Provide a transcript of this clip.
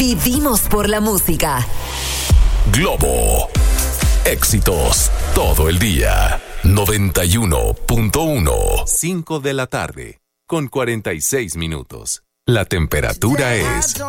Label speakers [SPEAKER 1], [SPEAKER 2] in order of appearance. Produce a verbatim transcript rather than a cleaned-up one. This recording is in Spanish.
[SPEAKER 1] Vivimos por la música.
[SPEAKER 2] Globo. Éxitos todo el día. noventa y uno punto uno. cinco de la tarde, con cuarenta y seis minutos. La temperatura es